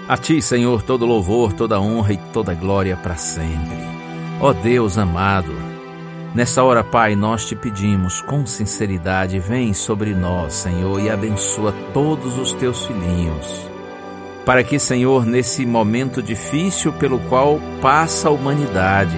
A Ti, Senhor, todo louvor, toda honra e toda glória para sempre. Ó Deus amado, nessa hora, Pai, nós Te pedimos com sinceridade, vem sobre nós, Senhor, e abençoa todos os Teus filhinhos. Para que, Senhor, nesse momento difícil pelo qual passa a humanidade,